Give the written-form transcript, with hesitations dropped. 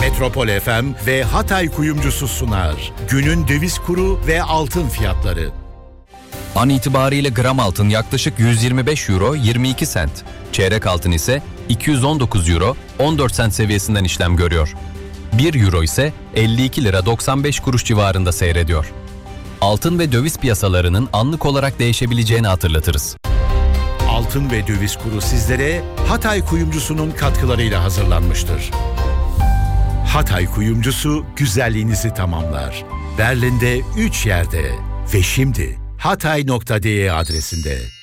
Metropol FM ve Hatay Kuyumcusu sunar. Günün döviz kuru ve altın fiyatları. An itibariyle gram altın yaklaşık 125 euro 22 sent. Çeyrek altın ise 219 euro 14 sent seviyesinden işlem görüyor. 1 euro ise 52 lira 95 kuruş civarında seyrediyor. Altın ve döviz piyasalarının anlık olarak değişebileceğini hatırlatırız. Altın ve döviz kuru sizlere Hatay Kuyumcusu'nun katkılarıyla hazırlanmıştır. Hatay Kuyumcusu güzelliğinizi tamamlar. Berlin'de 3 yerde ve şimdi hatay.de adresinde.